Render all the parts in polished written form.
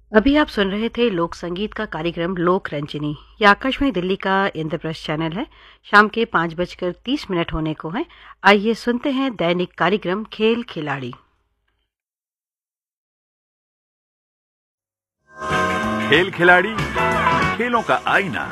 अभी आप सुन रहे थे लोक संगीत का कार्यक्रम लोक रंजनी। ये आकाशवाणी दिल्ली का इंद्रप्रस्थ चैनल है। शाम के 5:30 होने को है। आइए सुनते हैं दैनिक कार्यक्रम खेल खिलाड़ी। खेल खिलाड़ी, खेलों का आईना।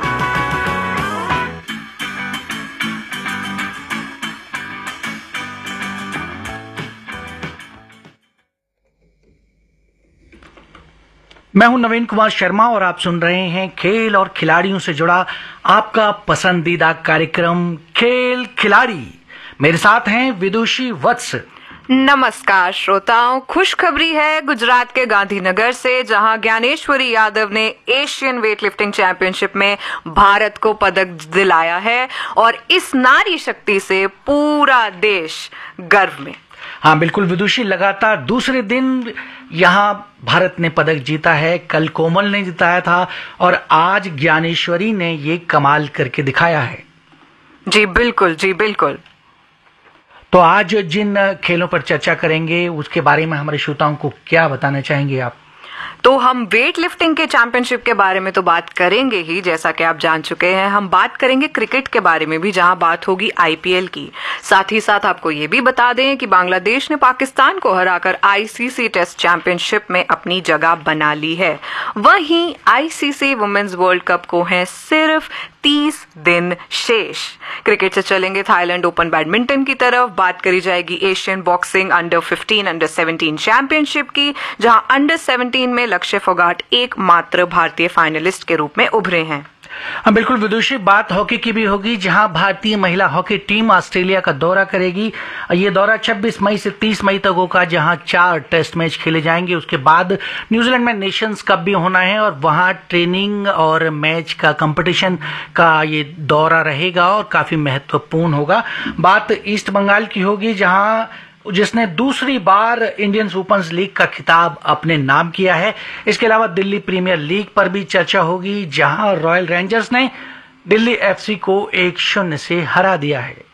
मैं हूं नवीन कुमार शर्मा और आप सुन रहे हैं खेल और खिलाड़ियों से जुड़ा आपका पसंदीदा कार्यक्रम खेल खिलाड़ी। मेरे साथ हैं विदुषी वत्स। नमस्कार श्रोताओं, खुशखबरी है गुजरात के गांधीनगर से, जहां ज्ञानेश्वरी यादव ने एशियन वेटलिफ्टिंग चैंपियनशिप में भारत को पदक दिलाया है और इस नारी शक्ति से पूरा देश गर्व में। हाँ बिल्कुल विदुषी, लगातार दूसरे दिन यहाँ भारत ने पदक जीता है। कल कोमल ने जिताया था और आज ज्ञानेश्वरी ने ये कमाल करके दिखाया है। जी बिल्कुल, जी बिल्कुल। तो आज जिन खेलों पर चर्चा करेंगे उसके बारे में हमारे श्रोताओं को क्या बताना चाहेंगे आप? तो हम वेट लिफ्टिंग के चैंपियनशिप के बारे में तो बात करेंगे ही, जैसा कि आप जान चुके हैं। हम बात करेंगे क्रिकेट के बारे में भी, जहां बात होगी आईपीएल की। साथ ही साथ आपको ये भी बता दें कि बांग्लादेश ने पाकिस्तान को हराकर आईसीसी टेस्ट चैंपियनशिप में अपनी जगह बना ली है। वहीं आईसीसी वुमेन्स वर्ल्ड कप को है सिर्फ 30 दिन शेष। क्रिकेट से चलेंगे थाईलैंड ओपन बैडमिंटन की तरफ। बात करी जाएगी Asian boxing under 15 under 17 championship की, जहां अंडर 17 में लक्ष्य फोगाट एकमात्र भारतीय फाइनलिस्ट के रूप में उभरे हैं। बिल्कुल विदुषी, बात हॉकी की भी होगी, जहां भारतीय महिला हॉकी टीम ऑस्ट्रेलिया का दौरा करेगी। ये दौरा 26 मई से 30 मई तक होगा, जहां 4 टेस्ट मैच खेले जाएंगे। उसके बाद न्यूजीलैंड में नेशंस कप भी होना है और वहां ट्रेनिंग और मैच का कंपटीशन का ये दौरा रहेगा और काफी महत्वपूर्ण होगा। बात ईस्ट बंगाल की होगी, जहां जिसने दूसरी बार इंडियन सुपर लीग का खिताब अपने नाम किया है। इसके अलावा दिल्ली प्रीमियर लीग पर भी चर्चा होगी, जहां रॉयल रेंजर्स ने दिल्ली एफसी को 1-0 से हरा दिया है।